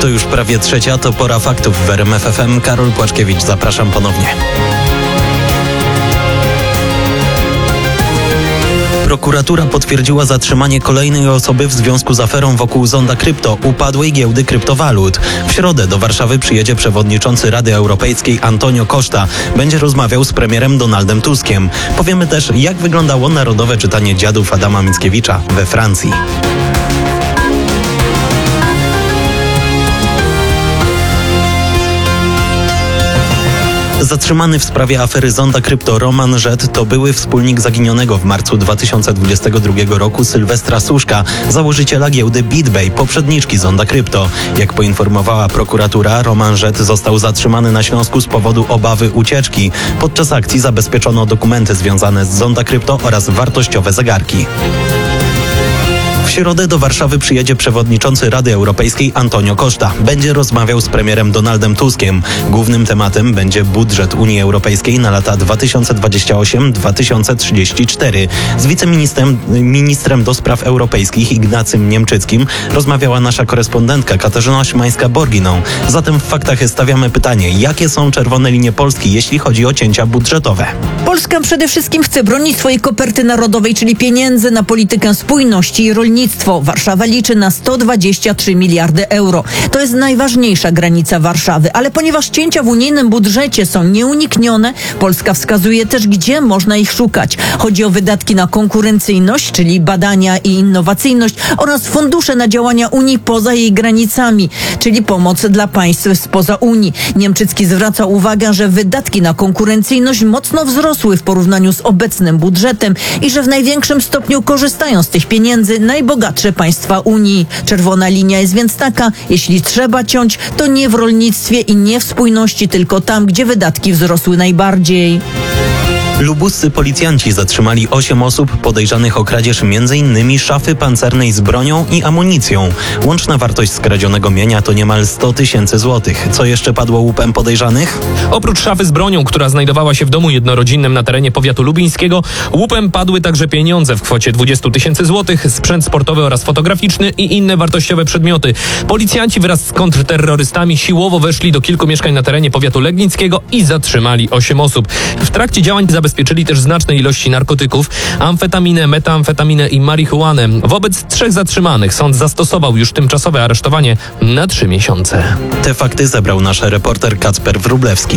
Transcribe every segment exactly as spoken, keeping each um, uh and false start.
To już prawie trzecia, to pora faktów w R M F F M. Karol Płaczkiewicz, zapraszam ponownie. Prokuratura potwierdziła zatrzymanie kolejnej osoby w związku z aferą wokół Zonda Krypto, upadłej giełdy kryptowalut. W środę do Warszawy przyjedzie przewodniczący Rady Europejskiej Antonio Costa. Będzie rozmawiał z premierem Donaldem Tuskiem. Powiemy też, jak wyglądało narodowe czytanie dziadów Adama Mickiewicza we Francji. Zatrzymany w sprawie afery Zonda Krypto Roman Żed to były wspólnik zaginionego w marcu dwa tysiące dwudziestego drugiego roku Sylwestra Suszka, założyciela giełdy BitBay, poprzedniczki Zonda Krypto. Jak poinformowała prokuratura, Roman Żed został zatrzymany na Śląsku z powodu obawy ucieczki. Podczas akcji zabezpieczono dokumenty związane z Zonda Krypto oraz wartościowe zegarki. W środę do Warszawy przyjedzie przewodniczący Rady Europejskiej Antonio Costa. Będzie rozmawiał z premierem Donaldem Tuskiem. Głównym tematem będzie budżet Unii Europejskiej na lata dwa tysiące dwudziesty ósmy do dwa tysiące trzydziestego czwartego. Z wiceministrem ministrem do spraw europejskich Ignacym Niemczyckim rozmawiała nasza korespondentka Katarzyna Szymańska-Borginą. Zatem w faktach stawiamy pytanie, jakie są czerwone linie Polski, jeśli chodzi o cięcia budżetowe? Polska przede wszystkim chce bronić swojej koperty narodowej, czyli pieniędzy na politykę spójności i rolnictwo. Warszawa liczy na sto dwadzieścia trzy miliardy euro. To jest najważniejsza granica Warszawy, ale ponieważ cięcia w unijnym budżecie są nieuniknione, Polska wskazuje też, gdzie można ich szukać. Chodzi o wydatki na konkurencyjność, czyli badania i innowacyjność, oraz fundusze na działania Unii poza jej granicami, czyli pomoc dla państw spoza Unii. Niemczycki zwraca uwagę, że wydatki na konkurencyjność mocno wzrosły w porównaniu z obecnym budżetem i że w największym stopniu korzystają z tych pieniędzy najbogatsze państwa Unii. Czerwona linia jest więc taka, jeśli trzeba ciąć, to nie w rolnictwie i nie w spójności, tylko tam, gdzie wydatki wzrosły najbardziej. Lubuscy policjanci zatrzymali osiem osób podejrzanych o kradzież między innymi szafy pancernej z bronią i amunicją. Łączna wartość skradzionego mienia to niemal sto tysięcy złotych. Co jeszcze padło łupem podejrzanych? Oprócz szafy z bronią, która znajdowała się w domu jednorodzinnym na terenie powiatu lubińskiego, łupem padły także pieniądze w kwocie dwadzieścia tysięcy złotych, sprzęt sportowy oraz fotograficzny i inne wartościowe przedmioty. Policjanci wraz z kontrterrorystami siłowo weszli do kilku mieszkań na terenie powiatu legnickiego i zatrzymali osiem osób. W trakcie działań zabezpieczyli też znaczne ilości narkotyków, amfetaminę, metamfetaminę i marihuanę. Wobec trzech zatrzymanych sąd zastosował już tymczasowe aresztowanie na trzy miesiące. Te fakty zebrał nasz reporter Kacper Wróblewski.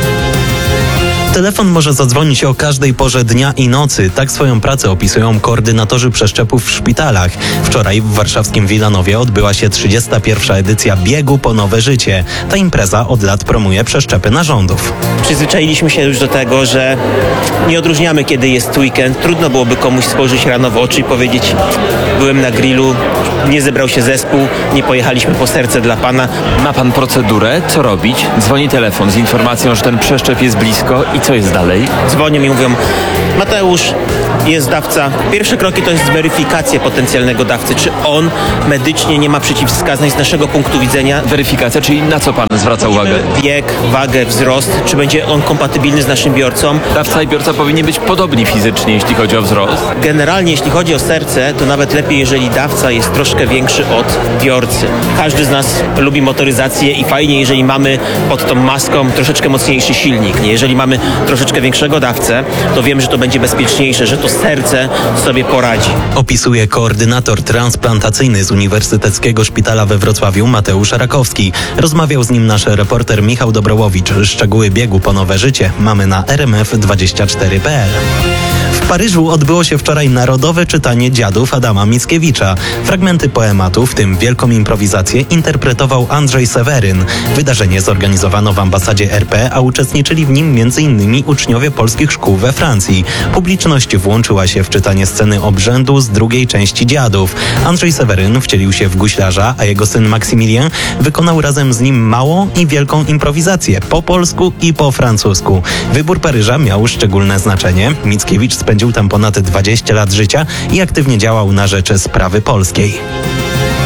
Telefon może zadzwonić o każdej porze dnia i nocy. Tak swoją pracę opisują koordynatorzy przeszczepów w szpitalach. Wczoraj w warszawskim Wilanowie odbyła się trzydziesta pierwsza edycja Biegu po nowe życie. Ta impreza od lat promuje przeszczepy narządów. Przyzwyczailiśmy się już do tego, że nie odróżniamy, kiedy jest weekend. Trudno byłoby komuś spojrzeć rano w oczy i powiedzieć: byłem na grillu, nie zebrał się zespół, nie pojechaliśmy po serce dla pana. Ma pan procedurę? Co robić? Dzwoni telefon z informacją, że ten przeszczep jest blisko i co jest dalej? Dzwonią i mówią: Mateusz, jest dawca. Pierwsze kroki to jest weryfikacja potencjalnego dawcy. Czy on medycznie nie ma przeciwwskazań z naszego punktu widzenia? Weryfikacja, czyli na co pan zwraca uwagę? Wiek, wagę, wzrost. Czy będzie on kompatybilny z naszym biorcą? Dawca i biorca powinni być podobni fizycznie, jeśli chodzi o wzrost. Generalnie, jeśli chodzi o serce, to nawet lepiej, jeżeli dawca jest troszkę większy od biorcy. Każdy z nas lubi motoryzację i fajnie, jeżeli mamy pod tą maską troszeczkę mocniejszy silnik. Nie? Jeżeli mamy troszeczkę większego dawcę, to wiemy, że to będzie bezpieczniejsze, że to serce sobie poradzi. Opisuje koordynator transplantacyjny z Uniwersyteckiego Szpitala we Wrocławiu Mateusz Rakowski. Rozmawiał z nim nasz reporter Michał Dobrołowicz. Szczegóły biegu po nowe życie mamy na r m f dwadzieścia cztery kropka p l. W Paryżu odbyło się wczoraj narodowe czytanie dziadów Adama Mickiewicza. Fragmenty poematu, w tym wielką improwizację, interpretował Andrzej Seweryn. Wydarzenie zorganizowano w ambasadzie R P, a uczestniczyli w nim między innymi uczniowie polskich szkół we Francji. Publiczność włączyła się w czytanie sceny obrzędu z drugiej części Dziadów. Andrzej Seweryn wcielił się w guślarza, a jego syn Maksymilien wykonał razem z nim małą i wielką improwizację po polsku i po francusku. Wybór Paryża miał szczególne znaczenie. Mickiewicz spędził tam ponad dwadzieścia lat życia i aktywnie działał na rzecz sprawy polskiej.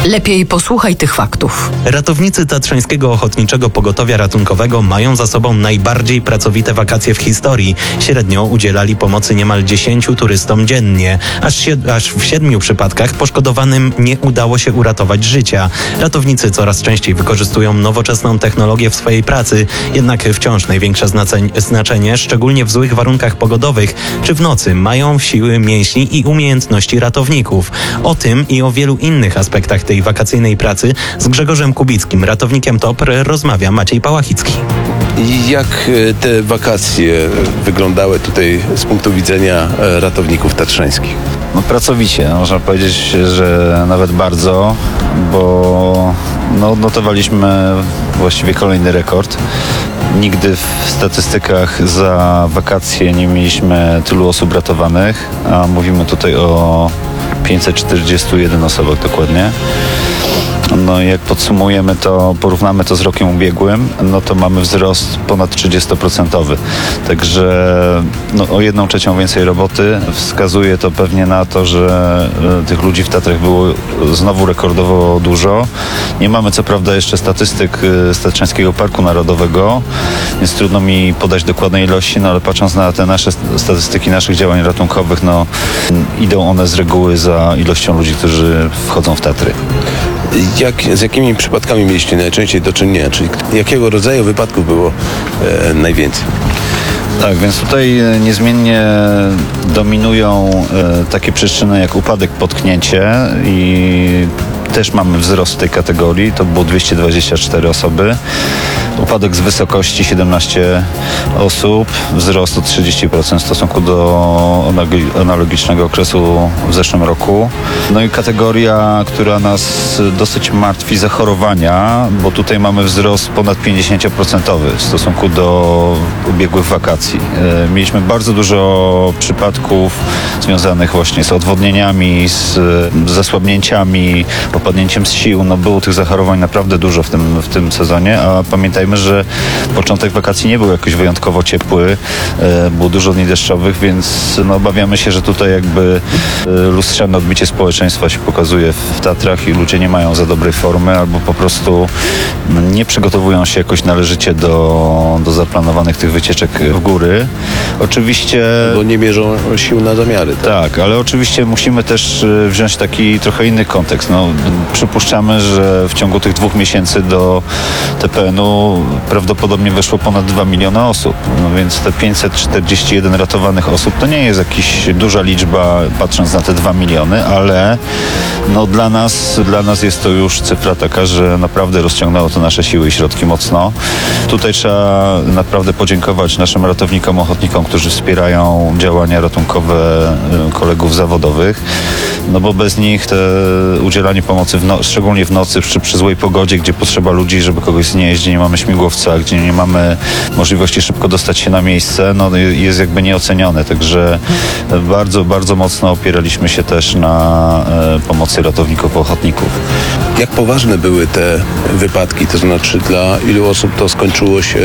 Lepiej posłuchaj tych faktów. Ratownicy Tatrzańskiego Ochotniczego Pogotowia Ratunkowego mają za sobą najbardziej pracowite wakacje w historii. Średnio udzielali pomocy niemal dziesięciu turystom dziennie. Aż, sied- aż w siedmiu przypadkach poszkodowanym nie udało się uratować życia. Ratownicy coraz częściej wykorzystują nowoczesną technologię w swojej pracy, jednak wciąż największe znaczenie, znaczenie, szczególnie w złych warunkach pogodowych czy w nocy, mają siły mięśni i umiejętności ratowników. O tym i o wielu innych aspektach tej wakacyjnej pracy z Grzegorzem Kubickim, ratownikiem T O P R, rozmawia Maciej Pałachicki. I jak e, te wakacje wyglądały tutaj z punktu widzenia e, ratowników tatrzańskich? No pracowicie, można powiedzieć, że nawet bardzo, bo no, odnotowaliśmy właściwie kolejny rekord. Nigdy w statystykach za wakacje nie mieliśmy tylu osób ratowanych, a mówimy tutaj o pięćset czterdzieści jeden osobach dokładnie. No i jak podsumujemy to, porównamy to z rokiem ubiegłym, no to mamy wzrost ponad trzydziestoprocentowy. Także no, o jedną trzecią więcej roboty. Wskazuje to pewnie na to, że e, tych ludzi w Tatrach było znowu rekordowo dużo. Nie mamy co prawda jeszcze statystyk e, z Tatrzańskiego Parku Narodowego, więc trudno mi podać dokładnej ilości, no ale patrząc na te nasze statystyki naszych działań ratunkowych, no idą one z reguły za ilością ludzi, którzy wchodzą w Tatry. Jak, z jakimi przypadkami mieliście najczęściej do czynienia? Czyli jakiego rodzaju wypadków było e, najwięcej? Tak, więc tutaj niezmiennie dominują e, takie przyczyny jak upadek, potknięcie i też mamy wzrost w tej kategorii, to było dwieście dwadzieścia cztery osoby. Upadek z wysokości siedemnaście osób, wzrost o trzydzieści procent w stosunku do analogicznego okresu w zeszłym roku. No i kategoria, która nas dosyć martwi, zachorowania, bo tutaj mamy wzrost ponad pięćdziesiąt procent w stosunku do ubiegłych wakacji. Mieliśmy bardzo dużo przypadków związanych właśnie z odwodnieniami, z zasłabnięciami, opadnięciem z sił. No było tych zachorowań naprawdę dużo w tym, w tym sezonie, a pamiętajmy, że początek wakacji nie był jakoś wyjątkowo ciepły, e, było dużo dni deszczowych, więc no, obawiamy się, że tutaj jakby e, lustrzane odbicie społeczeństwa się pokazuje w Tatrach i ludzie nie mają za dobrej formy albo po prostu nie przygotowują się jakoś należycie do, do zaplanowanych tych wycieczek w góry. Oczywiście... Bo nie mierzą sił na zamiary. Tak, tak ale oczywiście musimy też e, wziąć taki trochę inny kontekst. No, przypuszczamy, że w ciągu tych dwóch miesięcy do T P N-u prawdopodobnie weszło ponad dwa miliony osób, no więc te pięćset czterdzieści jeden ratowanych osób to nie jest jakaś duża liczba patrząc na te dwa miliony, ale no dla nas, dla nas jest to już cyfra taka, że naprawdę rozciągnęło to nasze siły i środki mocno. Tutaj trzeba naprawdę podziękować naszym ratownikom, ochotnikom, którzy wspierają działania ratunkowe kolegów zawodowych, no bo bez nich te udzielanie pomocy, w no, szczególnie w nocy przy, przy złej pogodzie, gdzie potrzeba ludzi, żeby kogoś znieść, gdzie nie mamy śmigłowca, gdzie nie mamy możliwości szybko dostać się na miejsce, no jest jakby nieocenione. Także bardzo, bardzo mocno opieraliśmy się też na e, pomocy ratowników, ochotników. Jak poważne były te wypadki? To znaczy dla ilu osób to skończyło się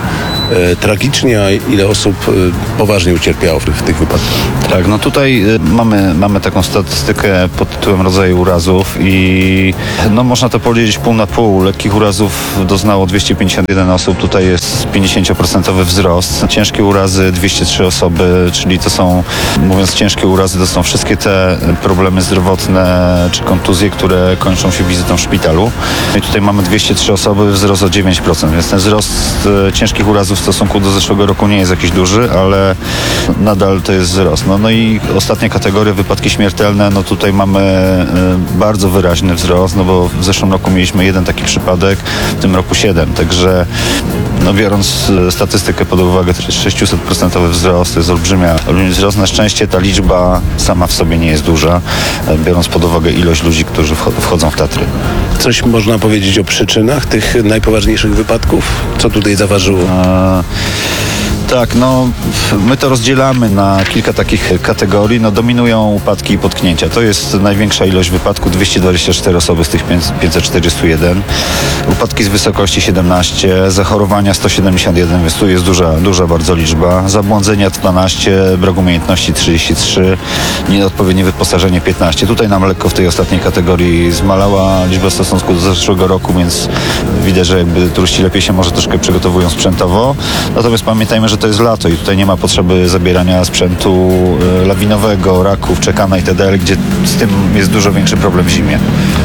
e, tragicznie, a ile osób e, poważnie ucierpiało w, w tych wypadkach? Tak, no tutaj e, mamy, mamy taką statystykę pod tytułem rodzaju urazów i no można to powiedzieć pół na pół. Lekkich urazów doznało dwieście pięćdziesiąt jeden osób, tutaj jest pięćdziesiąt procent wzrost. Ciężkie urazy dwieście trzy osoby, czyli to są, mówiąc ciężkie urazy, to są wszystkie te problemy zdrowotne czy kontuzje, które kończą się wizytą w szpitalu. I tutaj mamy dwieście trzy osoby, wzrost o dziewięć procent, więc ten wzrost e, ciężkich urazów w stosunku do zeszłego roku nie jest jakiś duży, ale nadal to jest wzrost. No, no i ostatnia kategoria, wypadki śmiertelne, no tutaj mamy e, bardzo wyraźny wzrost, no bo w zeszłym roku mieliśmy jeden taki przypadek, w tym roku siedem, także no biorąc statystykę pod uwagę, sześćset procent wzrost, to jest olbrzymia, olbrzymi wzrost. Na szczęście ta liczba sama w sobie nie jest duża, biorąc pod uwagę ilość ludzi, którzy wchodzą w Tatry. Coś można powiedzieć o przyczynach tych najpoważniejszych wypadków? Co tutaj zaważyło? E Tak, no my to rozdzielamy na kilka takich kategorii. No dominują upadki i potknięcia. To jest największa ilość wypadków, dwieście dwadzieścia cztery osoby z tych pięćset czterdzieści jeden. Upadki z wysokości siedemnaście, zachorowania sto siedemdziesiąt jeden, więc tu jest duża, duża bardzo liczba. Zabłądzenia dwanaście, brak umiejętności trzydzieści trzy, nieodpowiednie wyposażenie piętnaście. Tutaj nam lekko w tej ostatniej kategorii zmalała liczba w stosunku do zeszłego roku, więc widać, że jakby turyści lepiej się może troszkę przygotowują sprzętowo. Natomiast pamiętajmy, że to jest lato i tutaj nie ma potrzeby zabierania sprzętu e, lawinowego, raków, czekana itd., gdzie z tym jest dużo większy problem w zimie.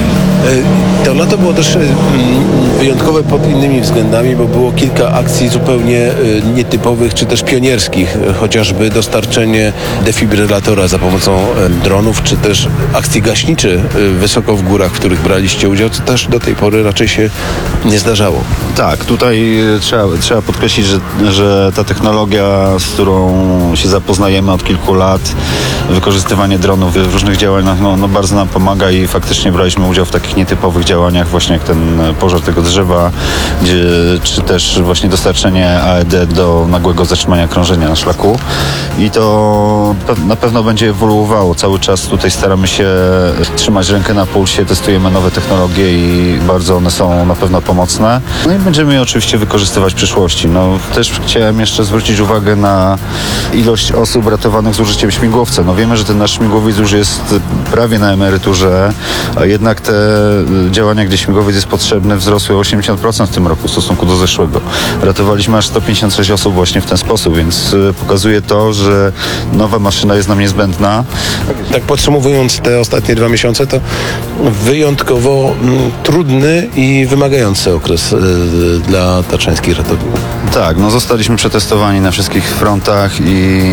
To lato było też wyjątkowe pod innymi względami, bo było kilka akcji zupełnie nietypowych, czy też pionierskich, chociażby dostarczenie defibrylatora za pomocą dronów, czy też akcji gaśniczy wysoko w górach, w których braliście udział, co też do tej pory raczej się nie zdarzało. Tak, tutaj trzeba, trzeba podkreślić, że, że ta technologia, z którą się zapoznajemy od kilku lat, wykorzystywanie dronów w różnych działaniach, no, no bardzo nam pomaga i faktycznie braliśmy udział w takich nietypowych działaniach, właśnie jak ten pożar tego drzewa, gdzie, czy też właśnie dostarczenie A E D do nagłego zatrzymania krążenia na szlaku. I to na pewno będzie ewoluowało. Cały czas tutaj staramy się trzymać rękę na pulsie, testujemy nowe technologie i bardzo one są na pewno pomocne. No i będziemy je oczywiście wykorzystywać w przyszłości. No, też chciałem jeszcze zwrócić uwagę na ilość osób ratowanych z użyciem śmigłowca. No wiemy, że ten nasz śmigłowiec już jest prawie na emeryturze, a jednak te działania, gdzie śmigłowiec jest potrzebny, wzrosły o osiemdziesiąt procent w tym roku w stosunku do zeszłego. Ratowaliśmy aż sto pięćdziesiąt sześć osób właśnie w ten sposób, więc pokazuje to, że nowa maszyna jest nam niezbędna. Tak podsumowując te ostatnie dwa miesiące, to wyjątkowo m, trudny i wymagający okres y, dla tatrzańskich ratowników. Tak, no zostaliśmy przetestowani na wszystkich frontach i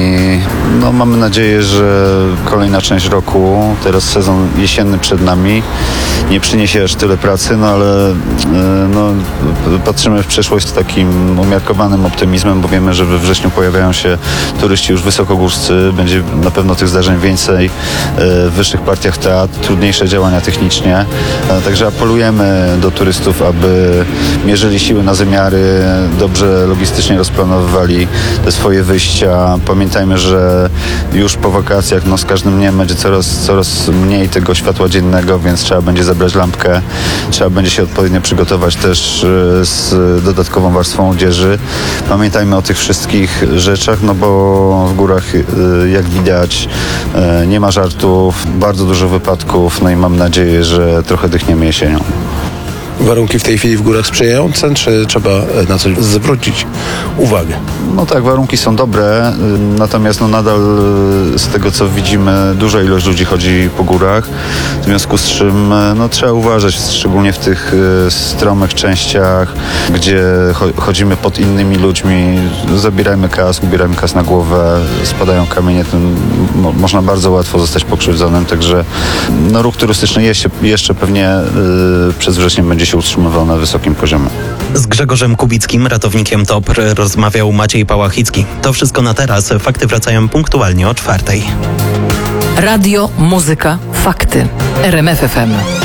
no mamy nadzieję, że kolejna część roku, teraz sezon jesienny przed nami, nie przyniesie aż tyle pracy, no ale no, patrzymy w przyszłość z takim umiarkowanym optymizmem, bo wiemy, że we wrześniu pojawiają się turyści już wysokogórscy, będzie na pewno tych zdarzeń więcej w wyższych partiach teatr, trudniejsze działania technicznie, także apelujemy do turystów, aby mierzyli siły na zamiary, dobrze logistycznie rozplanowywali te swoje wyjścia. Pamiętajmy, że już po wakacjach no, z każdym dniem będzie coraz, coraz mniej tego światła dziennego, więc trzeba będzie zabrać lampkę, trzeba będzie się odpowiednio przygotować też z dodatkową warstwą odzieży. Pamiętajmy o tych wszystkich rzeczach, no bo w górach, jak widać, nie ma żartów, bardzo dużo wypadków, no i mam nadzieję, że trochę dychniemy jesienią. Warunki w tej chwili w górach sprzyjające, czy trzeba na coś zwrócić uwagę? No tak, warunki są dobre, natomiast no nadal z tego co widzimy duża ilość ludzi chodzi po górach, w związku z czym no, trzeba uważać, szczególnie w tych stromych częściach, gdzie chodzimy pod innymi ludźmi, zabierajmy kask, ubierajmy kask na głowę, spadają kamienie, tym mo- można bardzo łatwo zostać pokrzywdzonym, także no, ruch turystyczny jeszcze, jeszcze pewnie yy, przez wrześniem będzie się utrzymywał na wysokim poziomie. Z Grzegorzem Kubickim, ratownikiem T O P R, rozmawiał Maciej Pałachicki. To wszystko na teraz. Fakty wracają punktualnie o czwartej. Radio, muzyka, fakty. R M F F M.